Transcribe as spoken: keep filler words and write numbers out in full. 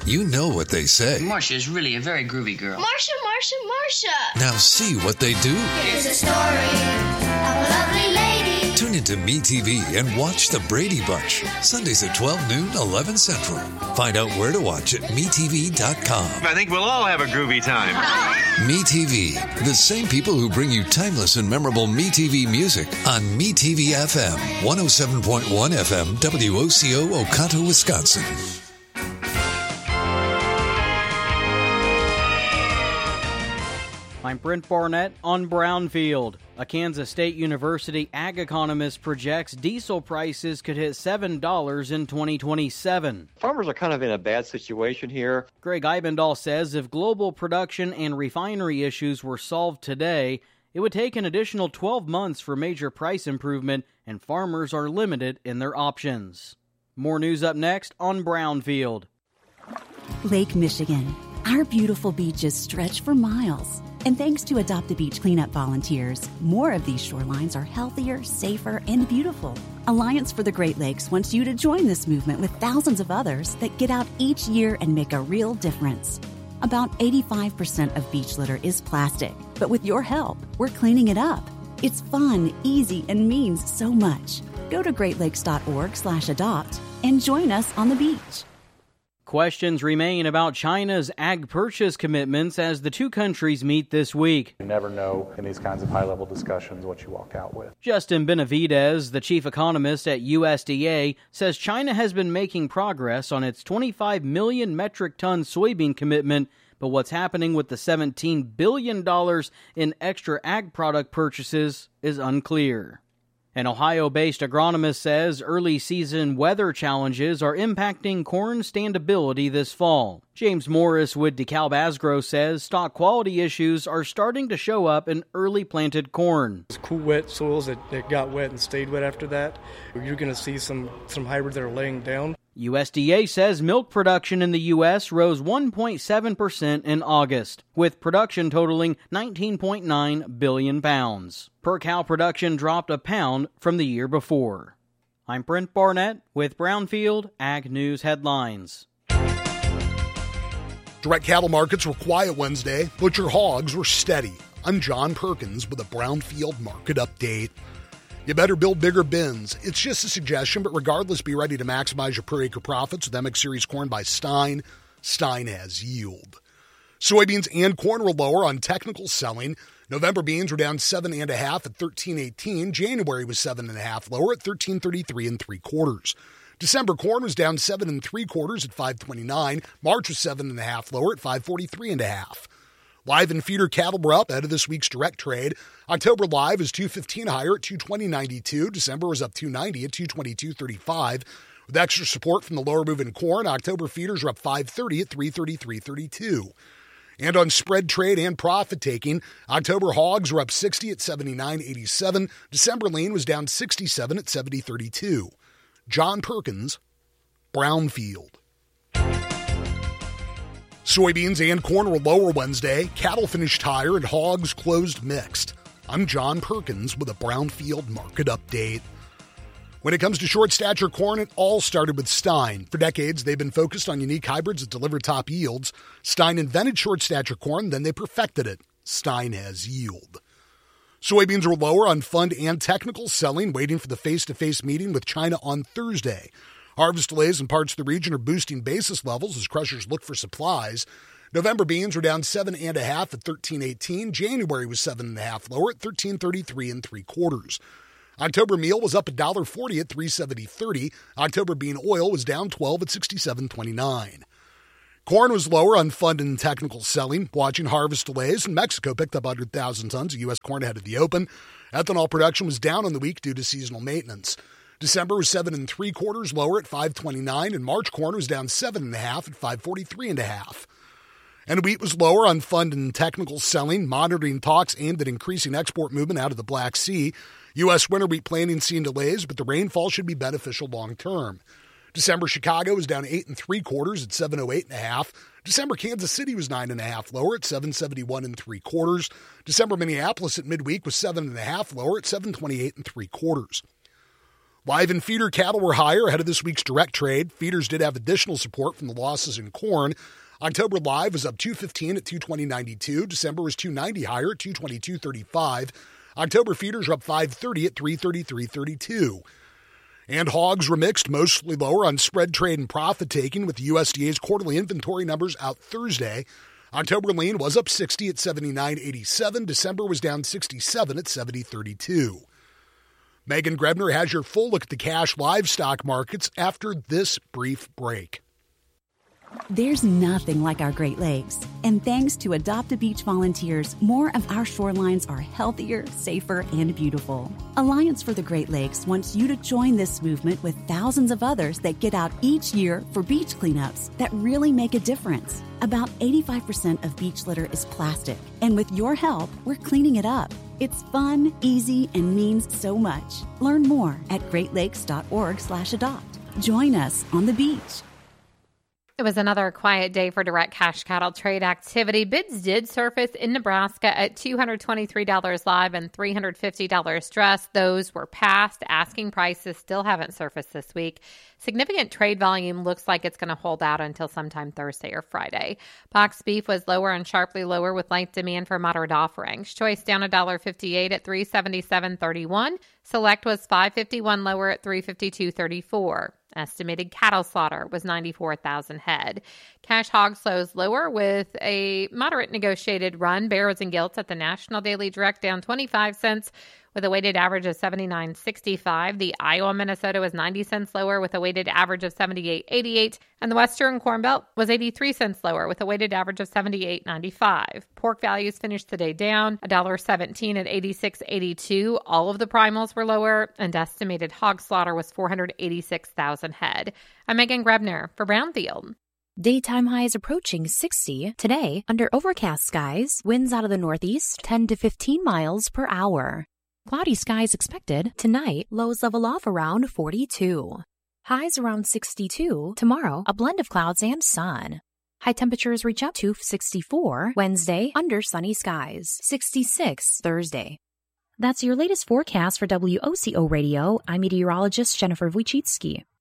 You know what they say. Marcia is really a very groovy girl. Marcia, Marcia, Marcia. Now see what they do. Here's a story of a lovely lady. Tune into MeTV and watch The Brady Bunch. Sundays at twelve noon, eleven Central. Find out where to watch at me T V dot com. I think we'll all have a groovy time. MeTV, the same people who bring you timeless and memorable MeTV music on MeTV F M, one oh seven point one F M, W O C O, Oconto, Wisconsin. I'm Brent Barnett on Brownfield. A Kansas State University ag economist projects diesel prices could hit seven dollars in twenty twenty-seven. Farmers are kind of in a bad situation here. Greg Eibendahl says if global production and refinery issues were solved today, it would take an additional twelve months for major price improvement, and farmers are limited in their options. More news up next on Brownfield. Lake Michigan. Our beautiful beaches stretch for miles. And thanks to Adopt a Beach cleanup volunteers, more of these shorelines are healthier, safer, and beautiful. Alliance for the Great Lakes wants you to join this movement with thousands of others that get out each year and make a real difference. About eighty-five percent of beach litter is plastic, but with your help, we're cleaning it up. It's fun, easy, and means so much. Go to great lakes dot org slash adopt and join us on the beach. Questions remain about China's ag purchase commitments as the two countries meet this week. You never know in these kinds of high-level discussions what you walk out with. Justin Benavidez, the chief economist at U S D A, says China has been making progress on its twenty-five million metric ton soybean commitment, but what's happening with the seventeen billion dollars in extra ag product purchases is unclear. An Ohio-based agronomist says early season weather challenges are impacting corn standability this fall. James Morris with DeKalb Asgrow says stock quality issues are starting to show up in early planted corn. Cool, wet soils that, that got wet and stayed wet after that, you're going to see some, some hybrids that are laying down. U S D A says milk production in the U S rose one point seven percent in August, with production totaling nineteen point nine billion pounds. Per cow production dropped a pound from the year before. I'm Brent Barnett with Brownfield Ag News Headlines. Direct cattle markets were quiet Wednesday. Butcher hogs were steady. I'm John Perkins with a Brownfield market update. You better build bigger bins. It's just a suggestion, but regardless, be ready to maximize your per acre profits with M X Series corn by Stein. Stein has yield. Soybeans and corn were lower on technical selling. November beans were down seven and a half at thirteen eighteen. January was seven and a half lower at thirteen thirty-three and three quarters. December corn was down seven and three quarters at five twenty-nine. March was seven and a half lower at five forty-three and a half. Live and feeder cattle were up ahead of this week's direct trade. October live is two fifteen higher at two twenty ninety-two. December was up two ninety at two twenty-two thirty-five. With extra support from the lower move in corn, October feeders are up five thirty at three thirty-three thirty-two. And on spread trade and profit taking, October hogs were up sixty at seventy-nine eighty-seven. December lean was down sixty-seven at seventy thirty-two. John Perkins, Brownfield. Soybeans and corn were lower Wednesday. Cattle finished higher and hogs closed mixed. I'm John Perkins with a Brownfield market update. When it comes to short stature corn, it all started with Stein. For decades, they've been focused on unique hybrids that deliver top yields. Stein invented short stature corn, then they perfected it. Stein has yield. Soybeans were lower on fund and technical selling, waiting for the face-to-face meeting with China on Thursday. Harvest delays in parts of the region are boosting basis levels as crushers look for supplies. November beans were down seven and a half at thirteen eighteen. January was seven and a half lower at thirteen thirty-three and three quarters. October meal was up one forty at three seventy thirty. October bean oil was down twelve at sixty-seven twenty-nine. Corn was lower on fund and technical selling, watching harvest delays, and Mexico picked up one hundred thousand tons of U S corn ahead of the open. Ethanol production was down on the week due to seasonal maintenance. December was seven and three quarters lower at five twenty-nine, and March corn was down seven and a half at five forty-three and a half. And wheat was lower on fund and technical selling, monitoring talks aimed at increasing export movement out of the Black Sea. U S winter wheat planting seen delays, but the rainfall should be beneficial long term. December Chicago was down eight and three quarters at seven oh eight and a half. December Kansas City was nine and a half lower at seven seventy-one and three quarters. December Minneapolis at midweek was seven and a half lower at seven twenty-eight and three quarters. Live and feeder cattle were higher ahead of this week's direct trade. Feeders did have additional support from the losses in corn. October live was up two fifteen at two twenty ninety-two. December was two ninety higher at two twenty-two thirty-five. October feeders are up five thirty at three thirty-three thirty-two. And hogs were mixed, mostly lower on spread trade and profit taking, with the U S D A's quarterly inventory numbers out Thursday. October lean was up sixty at seventy-nine eighty-seven. December was down sixty-seven at seventy thirty-two. Megan Grebner has your full look at the cash livestock markets after this brief break. There's nothing like our Great Lakes. And thanks to Adopt a Beach volunteers, more of our shorelines are healthier, safer, and beautiful. Alliance for the Great Lakes wants you to join this movement with thousands of others that get out each year for beach cleanups that really make a difference. About eighty-five percent of beach litter is plastic, and with your help, we're cleaning it up. It's fun, easy, and means so much. Learn more at great lakes dot org slash adopt. Join us on the beach. It was another quiet day for direct cash cattle trade activity. Bids did surface in Nebraska at two hundred twenty-three dollars live and three hundred fifty dollars dress. Those were passed. Asking prices still haven't surfaced this week. Significant trade volume looks like it's going to hold out until sometime Thursday or Friday. Box beef was lower and sharply lower with light demand for moderate offerings. Choice down one dollar fifty-eight at three seventy-seven thirty-one. Select was five fifty-one lower at three fifty-two thirty-four. Estimated cattle slaughter was ninety-four thousand head. Cash hog slows lower with a moderate negotiated run. Barrows and Gilts at the National Daily Direct down twenty-five cents with a weighted average of seventy-nine sixty-five. The Iowa Minnesota was ninety cents lower with a weighted average of seventy-eight eighty-eight. And the Western Corn Belt was eighty-three cents lower with a weighted average of seventy-eight ninety-five. Pork values finished the day down one dollar seventeen at eighty-six eighty-two. All of the primals were lower, and estimated hog slaughter was four hundred eighty-six thousand head. I'm Megan Grebner for Brownfield. Daytime highs approaching sixty. Today, under overcast skies, winds out of the northeast ten to fifteen miles per hour. Cloudy skies expected. Tonight, lows level off around forty-two. Highs around sixty-two. Tomorrow, a blend of clouds and sun. High temperatures reach up to sixty-four. Wednesday, under sunny skies. sixty-six Thursday. That's your latest forecast for W O C O Radio. I'm meteorologist Jennifer Wojcicki.